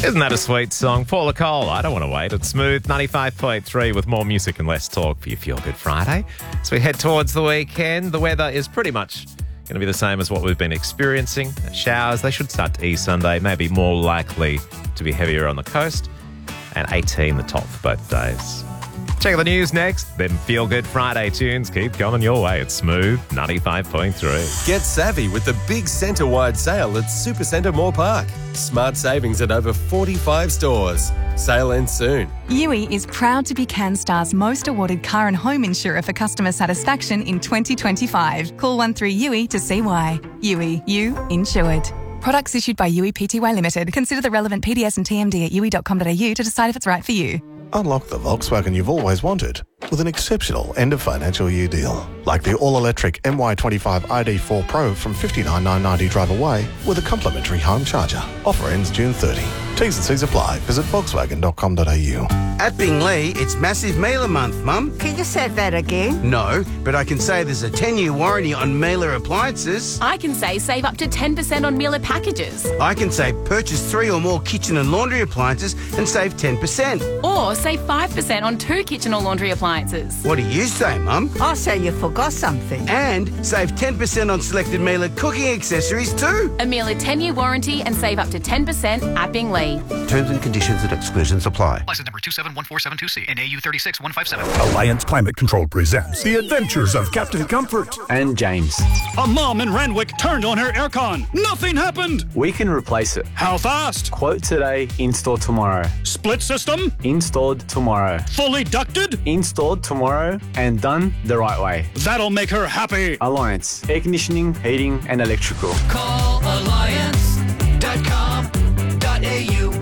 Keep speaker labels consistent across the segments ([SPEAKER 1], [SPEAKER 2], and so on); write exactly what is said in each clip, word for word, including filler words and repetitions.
[SPEAKER 1] Isn't that a sweet song? Paula Cole, I don't want to wait. It's Smooth ninety-five point three with more music and less talk for your Feel Good Friday. As we head towards the weekend, the weather is pretty much going to be the same as what we've been experiencing. Showers, they should start to ease Sunday, maybe more likely to be heavier on the coast, and eighteen the top for both days. Check the news next. Them Feel Good Friday tunes keep coming your way. It's Smooth ninety-five point three.
[SPEAKER 2] Get savvy with the big centre-wide sale at Supercentre Moore Park. Smart savings at over forty-five stores. Sale ends soon.
[SPEAKER 3] U I is proud to be CanStar's most awarded car and home insurer for customer satisfaction in twenty twenty-five. Call one three U I to see why. U I, you insured. Products issued by U I Pty Limited. Consider the relevant P D S and T M D at u i dot com dot a u to decide if it's right for you.
[SPEAKER 4] Unlock the Volkswagen you've always wanted with an exceptional end of financial year deal. Like the all-electric M Y twenty-five I D four Pro from fifty-nine thousand nine hundred ninety drive away with a complimentary home charger. Offer ends June thirtieth. T's and C's apply. Visit volkswagen dot com dot a u.
[SPEAKER 5] At Bingley, it's Massive Mailer Month, Mum.
[SPEAKER 6] Can you say that again?
[SPEAKER 5] No, but I can say there's a ten-year warranty on Mailer appliances.
[SPEAKER 7] I can say save up to ten percent on Mailer packages.
[SPEAKER 5] I can say purchase three or more kitchen and laundry appliances and save ten percent.
[SPEAKER 7] Or save five percent on two kitchen or laundry appliances.
[SPEAKER 5] What do you say, Mum?
[SPEAKER 6] I say you forgot something.
[SPEAKER 5] And save ten percent on selected Mailer cooking accessories too.
[SPEAKER 7] A Mailer ten-year warranty and save up to ten percent at Bingley.
[SPEAKER 8] Terms and conditions and exclusions apply.
[SPEAKER 9] License number two seven one four seven two C and A U three six one five seven.
[SPEAKER 10] Alliance Climate Control presents The Adventures of Captain Comfort
[SPEAKER 11] and James.
[SPEAKER 10] A mom in Randwick turned on her aircon. Nothing happened.
[SPEAKER 11] We can replace it.
[SPEAKER 10] How fast?
[SPEAKER 11] Quote today, install tomorrow.
[SPEAKER 10] Split system?
[SPEAKER 11] Installed tomorrow.
[SPEAKER 10] Fully ducted?
[SPEAKER 11] Installed tomorrow and done the right way.
[SPEAKER 10] That'll make her happy.
[SPEAKER 11] Alliance. Air conditioning, heating and electrical.
[SPEAKER 12] Call alliance dot com dot a u.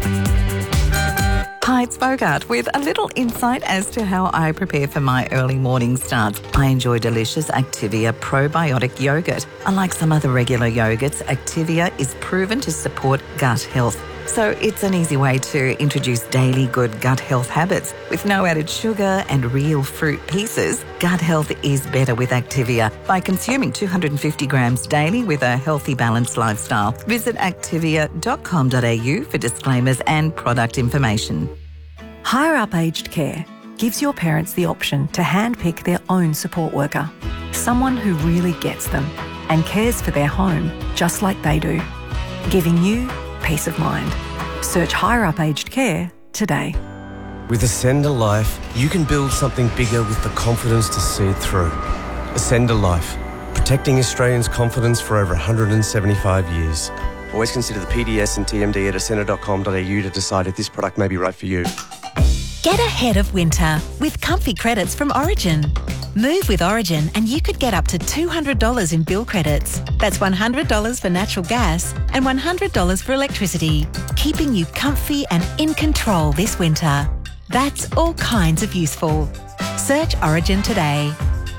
[SPEAKER 13] Hi, it's Bogart with a little insight as to how I prepare for my early morning starts. I enjoy delicious Activia probiotic yogurt. Unlike some other regular yogurts, Activia is proven to support gut health. So it's an easy way to introduce daily good gut health habits. With no added sugar and real fruit pieces, gut health is better with Activia by consuming two hundred fifty grams daily with a healthy, balanced lifestyle. Visit activia dot com dot a u for disclaimers and product information.
[SPEAKER 14] Higher Up Aged Care gives your parents the option to handpick their own support worker, someone who really gets them and cares for their home just like they do, giving you peace of mind. Search Higher Up Aged Care today.
[SPEAKER 2] With Ascender Life, you can build something bigger with the confidence to see it through. Ascender Life, protecting Australians' confidence for over one hundred seventy-five years. Always consider the P D S and T M D at ascender dot com dot a u to decide if this product may be right for you.
[SPEAKER 15] Get ahead of winter with comfy credits from Origin. Move with Origin and you could get up to two hundred dollars in bill credits. That's one hundred dollars for natural gas and one hundred dollars for electricity, keeping you comfy and in control this winter. That's all kinds of useful. Search Origin today.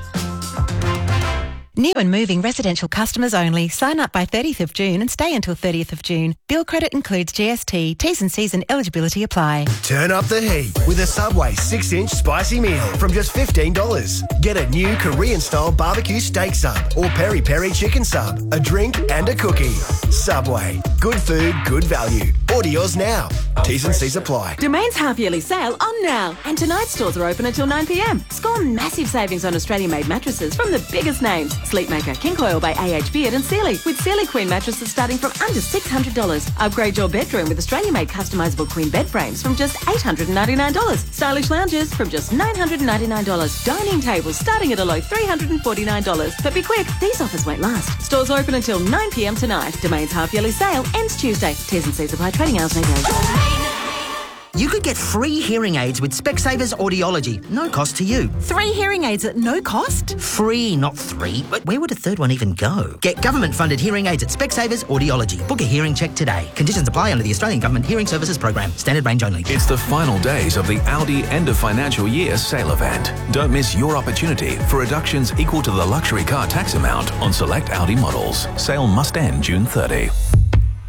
[SPEAKER 15] New and moving residential customers only. Sign up by thirtieth of June and stay until thirtieth of June. Bill credit includes G S T. T's and C's and eligibility apply.
[SPEAKER 16] Turn up the heat with a Subway six inch spicy meal from just fifteen dollars. Get a new Korean-style barbecue steak sub or peri-peri chicken sub, a drink and a cookie. Subway. Good food, good value. Order yours now. T's and C's apply.
[SPEAKER 17] Domain's half-yearly sale on now. And tonight's stores are open until nine p m. Score massive savings on Australian-made mattresses from the biggest names. Sleepmaker, King Coil by A H Beard and Sealy, with Sealy Queen mattresses starting from under six hundred dollars. Upgrade your bedroom with Australian-made customisable queen bed frames from just eight hundred ninety-nine dollars. Stylish lounges from just nine hundred ninety-nine dollars. Dining tables starting at a low three hundred forty-nine dollars. But be quick, these offers won't last. Stores open until nine p m tonight. Domain's half-yearly sale ends Tuesday. T's and C's apply. Trading hours may vary.
[SPEAKER 18] You could get free hearing aids with Specsavers Audiology. No cost to you.
[SPEAKER 15] Three hearing aids at no cost?
[SPEAKER 18] Free, not three. But where would a third one even go? Get government-funded hearing aids at Specsavers Audiology. Book a hearing check today. Conditions apply under the Australian Government Hearing Services Program. Standard range only.
[SPEAKER 19] It's the final days of the Audi end of financial year sale event. Don't miss your opportunity for reductions equal to the luxury car tax amount on select Audi models. Sale must end June thirtieth.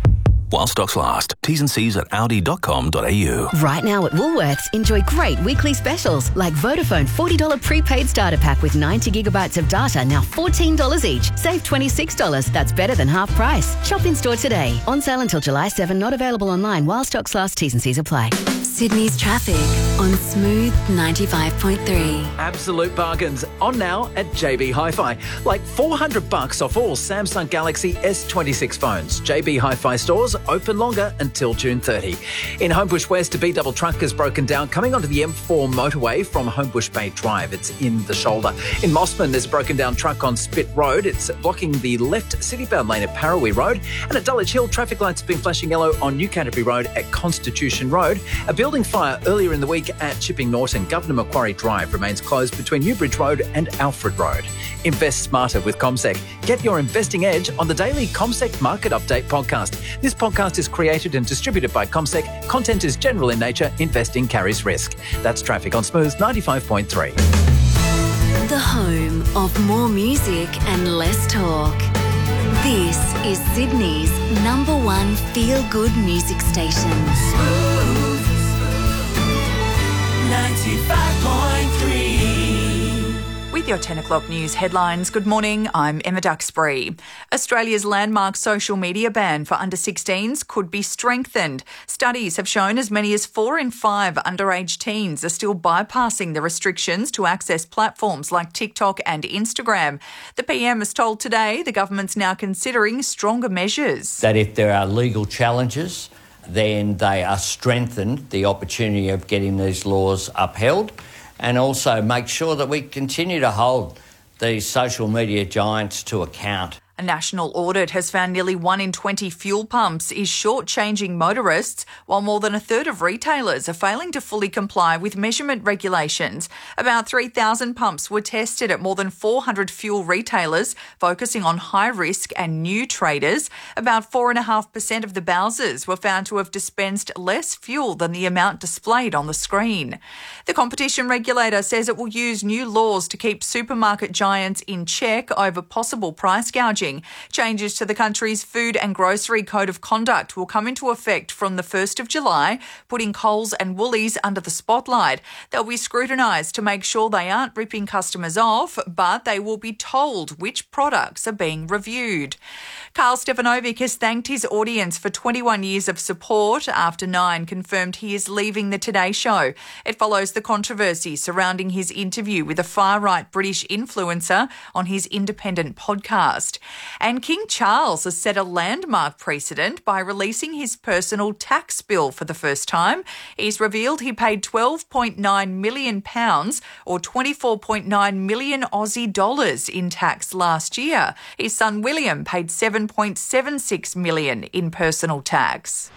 [SPEAKER 19] while stocks last. T's and C's at audi dot com dot a u.
[SPEAKER 20] Right now at Woolworths, enjoy great weekly specials like Vodafone forty dollars prepaid starter pack with ninety gigabytes of data, now fourteen dollars each. Save twenty-six dollars. That's better than half price. Shop in store today. On sale until July seventh, not available online while stocks last. T's and C's apply.
[SPEAKER 21] Sydney's traffic on Smooth ninety-five point three.
[SPEAKER 22] Absolute bargains on now at J B Hi-Fi. Like four hundred bucks off all Samsung Galaxy S twenty-six phones. J B Hi-Fi stores open longer until June thirtieth. In Homebush West, a B-double truck has broken down coming onto the M four motorway from Homebush Bay Drive. It's in the shoulder. In Mossman, there's a broken down truck on Spit Road. It's blocking the left city-bound lane at Parawee Road. And at Dulwich Hill, traffic lights have been flashing yellow on New Canterbury Road at Constitution Road. A building fire earlier in the week at Chipping Norton. Governor Macquarie Drive remains closed between Newbridge Road and Alfred Road. Invest smarter with CommSec. Get your investing edge on the daily CommSec Market Update podcast. This podcast is created and distributed by CommSec. Content is general in nature. Investing carries risk. That's traffic on Smooth ninety-five point three.
[SPEAKER 21] The home of more music and less talk. This is Sydney's number one feel-good music station.
[SPEAKER 12] Smooth ninety-five point three.
[SPEAKER 23] With your ten o'clock news headlines, good morning, I'm Emma Duxbury. Australia's landmark social media ban for under sixteens could be strengthened. Studies have shown as many as four in five underage teens are still bypassing the restrictions to access platforms like TikTok and Instagram. The P M has told Today the government's now considering stronger measures.
[SPEAKER 24] That if there are legal challenges, then they are strengthened, the opportunity of getting these laws upheld, and also make sure that we continue to hold these social media giants to account.
[SPEAKER 23] A national audit has found nearly one in twenty fuel pumps is shortchanging motorists, while more than a third of retailers are failing to fully comply with measurement regulations. About three thousand pumps were tested at more than four hundred fuel retailers, focusing on high-risk and new traders. About four point five percent of the Bowsers were found to have dispensed less fuel than the amount displayed on the screen. The competition regulator says it will use new laws to keep supermarket giants in check over possible price gouging. Changes to the country's Food and Grocery Code of Conduct will come into effect from the first of July, putting Coles and Woolies under the spotlight. They'll be scrutinised to make sure they aren't ripping customers off, but they will be told which products are being reviewed. Karl Stefanovic has thanked his audience for twenty-one years of support after Nine confirmed he is leaving the Today Show. It follows the controversy surrounding his interview with a far-right British influencer on his independent podcast. And King Charles has set a landmark precedent by releasing his personal tax bill for the first time. He's revealed he paid twelve point nine million pounds or twenty-four point nine million Aussie dollars in tax last year. His son William paid seven point seven six million in personal tax.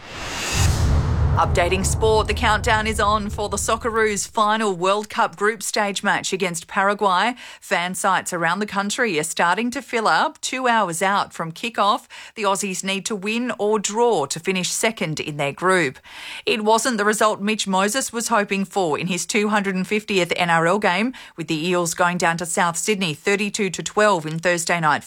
[SPEAKER 23] Updating sport, the countdown is on for the Socceroos' final World Cup group stage match against Paraguay. Fan sites around the country are starting to fill up. Two hours out from kick-off, the Aussies need to win or draw to finish second in their group. It wasn't the result Mitch Moses was hoping for in his two hundred fiftieth N R L game, with the Eels going down to South Sydney thirty-two to twelve in Thursday night